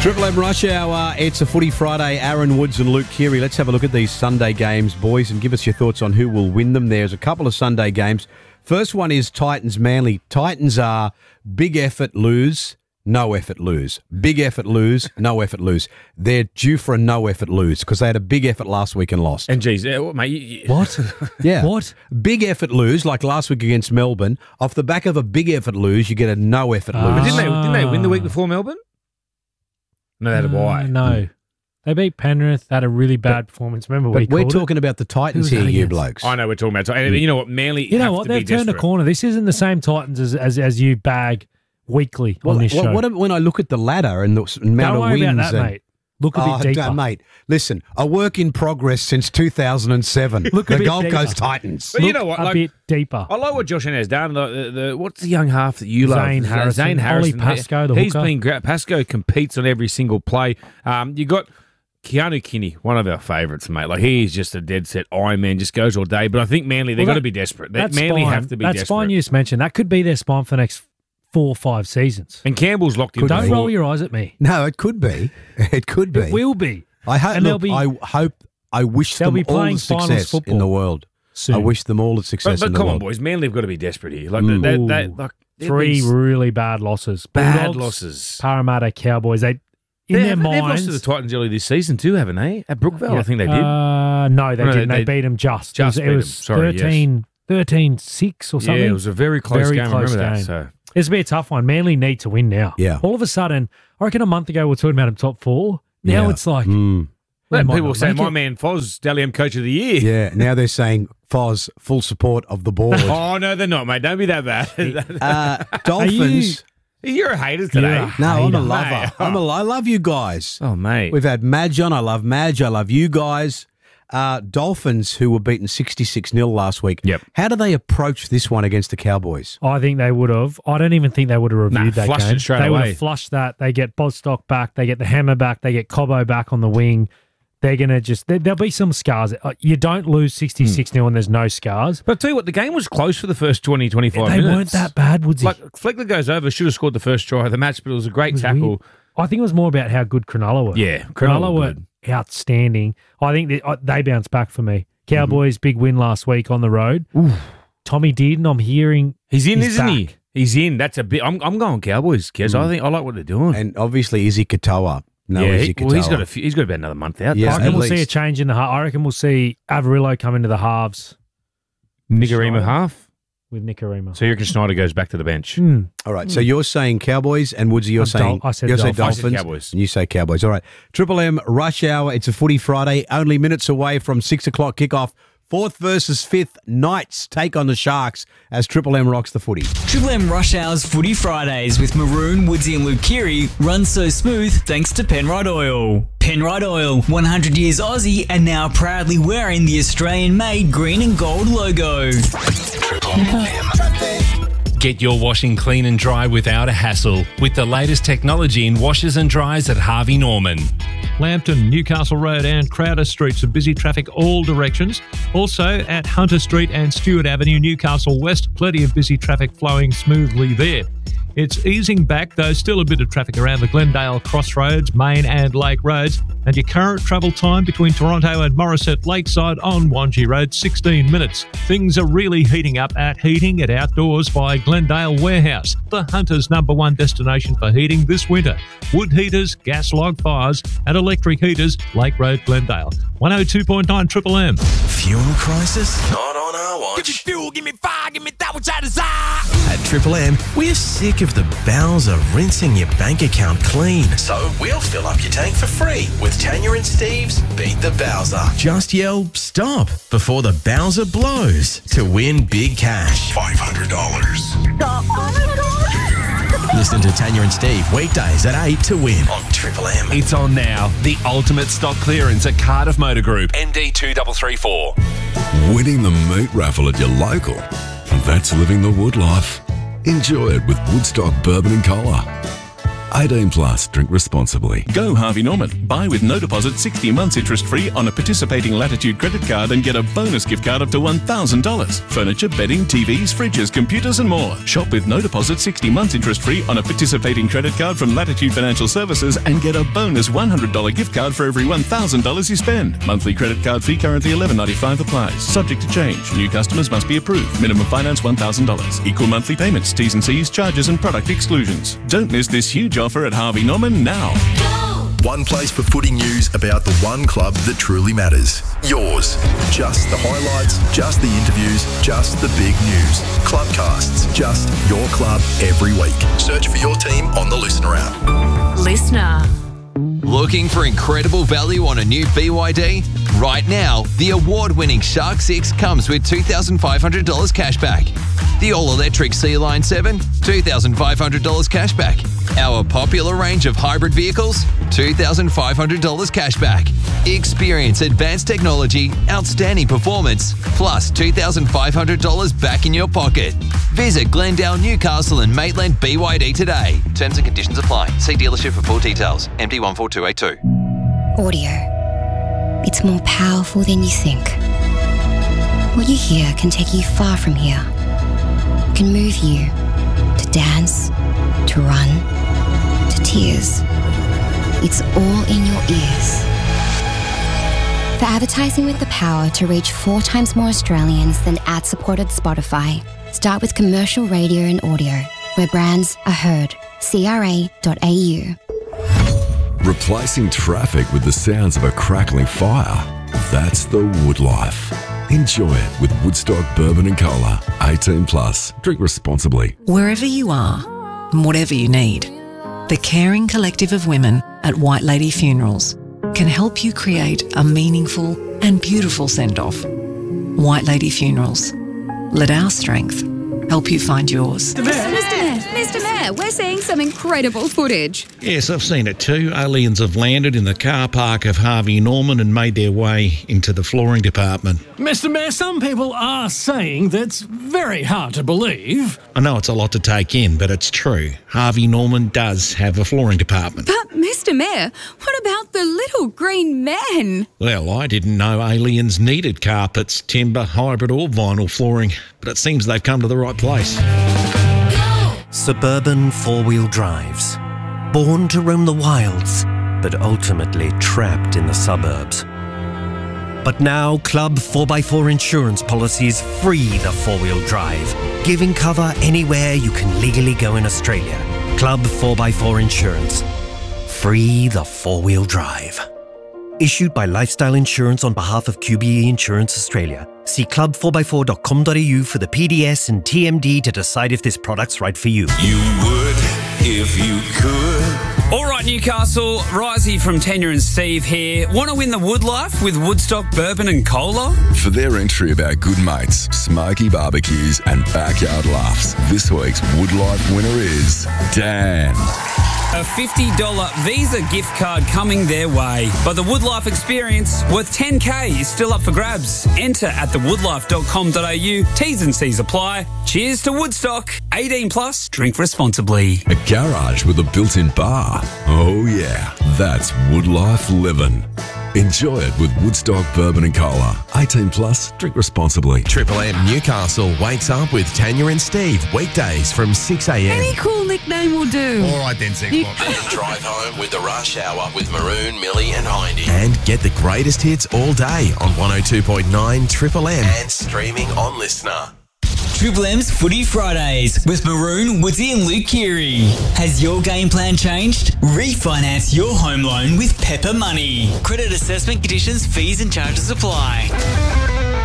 Triple M Rush Hour. It's a Footy Friday. Aaron Woods and Luke Keary. Let's have a look at these Sunday games, boys, and give us your thoughts on who will win them. There's a couple of Sunday games. First one is Titans-Manly. Titans are big effort lose, no effort lose. Big effort lose, no effort lose. They're due for a no effort lose because they had a big effort last week and lost. And geez, mate, What? Yeah. What? Big effort lose, like last week against Melbourne. Off the back of a big effort lose, you get a no effort lose. but didn't they win the week before Melbourne? No, they had a bye. No. They beat Penrith, had a really bad performance. Remember But we're called it? talking about the Titans Who was here, that you against? blokes. I know we're talking about. And you know what, Manly. You know have what? to They've be turned a desperate. corner. This isn't the same Titans as you bag weekly on this show. When I look at the ladder and the amount Don't of worry wins, about that, and, mate. Look a bit deeper. Mate, listen, a work in progress since 2007. Look a the bit Gold deeper. Coast Titans. But you know what? A bit deeper. I like what Josh Henry has done. What's the young half that you love? Zane Harrison. Zane Harrison. Ollie Pascoe, the He's hooker. been great. Pascoe competes on every single play. You got Keanu Kinney, one of our favourites, mate. Like, he's just a dead set Iron Man, just goes all day. But I think Manly, they've got to be desperate. Manly have to be that desperate. spine you just mentioned, that could be their spine for the next 4 or 5 seasons. And Campbell's locked in. Don't before. roll your eyes at me. No, it could be. It could be. It will be. I hope. And Look, I wish they'll them be all playing the finals success football in the world. soon. I wish them all the success But in the come on, world. boys. Manly have got to be desperate here. Like, Ooh. they've 3 been really bad losses. bad Bulldogs, losses. Parramatta, Cowboys. They've They've lost minds. to the Titans early this season too, haven't they? At Brookvale, I think they did. No, they No, didn't. They they beat them just. just It beat was 'em. Sorry, 13-6 or something. Yeah, it was a very close game. I close remember that. game. So. It's be a tough one. Manly need to win now. Yeah. All of a sudden, I reckon a month ago we were talking about them top 4. Now Yeah. it's like... Well, might people not say make my it. man Foz, Dally M Coach of the Year. Yeah, now they're saying Foz, full support of the board. Oh, no, they're not, mate. Don't be that bad. Dolphins. You're a hater today. You're a No, I'm a hater. lover. Mate. I love you guys. Oh, mate. We've had Madge on. I love Madge. I love you guys. Dolphins, who were beaten 66-0 last week. Yep. How do they approach this one against the Cowboys? I think they would have. I don't even think they would have reviewed that flushed game. it straight they would away. have flushed that. They get Bostock back. They get the Hammer back. They get Cobbo back on the wing. They're going to just... There'll be some scars. You don't lose 66-0 and there's no scars. But I'll tell you what, the game was close for the first 20, 25 They minutes. weren't that bad, Woodsy. Like, Fleckler goes over, should have scored the first try of the match, but it was a great It was tackle. weird. I think it was more about how good Cronulla were. Yeah, Cronulla were good. outstanding. I think they bounced back for me. Cowboys, big win last week on the road. Tommy Dearden, I'm hearing He's in, isn't back. he? He's in. That's a bit... I'm going Cowboys, Kez. I like what they're doing. And obviously, Izzy Katoa. No, yeah, Izzy Katoa. he's got about another month out. Yeah, I doesn't reckon at we'll see a least. change in the half. I reckon we'll see Avarillo come into the halves he? Nicarima half. with Nicarima. So you reckon Schneider goes back to the bench? All right, so you're saying Cowboys, and Woodsy, you're I saying said you're saying Dolphins. I said Dolphins, Cowboys. and you say Cowboys. All right, Triple M Rush Hour. It's a Footy Friday, only minutes away from 6 o'clock kickoff. 4th versus 5th Knights take on the Sharks as Triple M rocks the footy. Triple M Rush Hour's Footy Fridays with Maroon, Woodsy and Luke Keary runs so smooth thanks to Penrite Oil. Penrite Oil, 100 years Aussie and now proudly wearing the Australian-made green and gold logo. Get your washing clean and dry without a hassle with the latest technology in washers and dryers at Harvey Norman. Lambton, Newcastle Road and Crowder Streets are busy traffic all directions. Also at Hunter Street and Stewart Avenue, Newcastle West, plenty of busy traffic flowing smoothly there. It's easing back, though still a bit of traffic around the Glendale Crossroads, Main and Lake Roads, and your current travel time between Toronto and Morisset Lakeside on Wangi Road, 16 minutes. Things are really heating up at Heating at Outdoors by Glendale Warehouse, the Hunter's #1 destination for heating this winter. Wood heaters, gas log fires and electric heaters, Lake Road, Glendale. 102.9 Triple M. Fuel crisis? Not on our watch. Give me fuel, give me fire, give me that which I desire. At Triple M, we're sick of the Bowser rinsing your bank account clean. So we'll fill up your tank for free with Tanya and Steve's Beat the Bowser. Just yell stop before the Bowser blows to win big cash. $500. Listen to Tanya and Steve weekdays at 8 to win on Triple M. It's on now. The ultimate stock clearance at Cardiff Motor Group, ND2334. Winning the meat raffle at your local. That's living the wood life. Enjoy it with Woodstock Bourbon and Cola. 18 plus. Drink responsibly. Go Harvey Norman. Buy with no deposit 60 months interest free on a participating Latitude credit card and get a bonus gift card up to $1,000. Furniture, bedding, TVs, fridges, computers and more. Shop with no deposit 60 months interest free on a participating credit card from Latitude Financial Services and get a bonus $100 gift card for every $1,000 you spend. Monthly credit card fee currently $11.95 applies. Subject to change. New customers must be approved. Minimum finance $1,000. Equal monthly payments, T's and C's, charges and product exclusions. Don't miss this huge offer at Harvey Norman now. One place for footy news about the one club that truly matters. Yours. Just the highlights, just the interviews, just the big news. Clubcasts. Just your club every week. Search for your team on the Listener app. Listener. Looking for incredible value on a new BYD? Right now, the award-winning Shark 6 comes with $2,500 cashback. The all-electric Sea Line 7, $2,500 cashback. Our popular range of hybrid vehicles, $2,500 cashback. Experience advanced technology, outstanding performance, plus $2,500 back in your pocket. Visit Glendale, Newcastle and Maitland BYD today. Terms and conditions apply. See dealership for full details. MD 14282. Audio. It's more powerful than you think. What you hear can take you far from here. It can move you to dance, to run, to tears. It's all in your ears. For advertising with the power to reach 4 times more Australians than ad-supported Spotify, start with commercial radio and audio, where brands are heard. CRA.au. Replacing traffic with the sounds of a crackling fire. That's the Wood Life. Enjoy it with Woodstock Bourbon and Cola. 18 plus. Drink responsibly. Wherever you are, and whatever you need, the caring collective of women at White Lady Funerals can help you create a meaningful and beautiful send-off. White Lady Funerals. Let our strength help you find yours. Mr. Mayor, we're seeing some incredible footage. Yes, I've seen it too. Aliens have landed in the car park of Harvey Norman and made their way into the flooring department. Mr. Mayor, some people are saying that's very hard to believe. I know it's a lot to take in, but it's true. Harvey Norman does have a flooring department. But, Mr. Mayor, what about the little green men? Well, I didn't know aliens needed carpets, timber, hybrid or vinyl flooring, but it seems they've come to the right place. Suburban four-wheel drives. Born to roam the wilds, but ultimately trapped in the suburbs. But now, Club 4x4 insurance policies free the four-wheel drive, giving cover anywhere you can legally go in Australia. Club 4x4 Insurance. Free the four-wheel drive. Issued by Lifestyle Insurance on behalf of QBE Insurance Australia. See club4x4.com.au for the PDS and TMD to decide if this product's right for you. You would if you could. All right, Newcastle, Risey from Tanya and Steve here. Want to win the Wood Life with Woodstock Bourbon and Cola? For their entry about good mates, smoky barbecues and backyard laughs, this week's Wood Life winner is Dan. A $50 Visa gift card coming their way. But the Woodlife experience worth $10K is still up for grabs. Enter at thewoodlife.com.au. T's and C's apply. Cheers to Woodstock. 18 plus. Drink responsibly. A garage with a built-in bar. Oh yeah, that's Woodlife living. Enjoy it with Woodstock Bourbon and Cola. 18 plus. Drink responsibly. Triple M Newcastle wakes up with Tanya and Steve weekdays from 6 a.m. Any cool nickname will do. All right then, Then drive home with the Rush Hour with Maroon, Millie and Hindy. And get the greatest hits all day on 102.9 Triple M and streaming on Listener. Triple M's Footy Fridays with Maroon, Woodsy and Luke Keary. Has your game plan changed? Refinance your home loan with Pepper Money. Credit assessment conditions, fees and charges apply.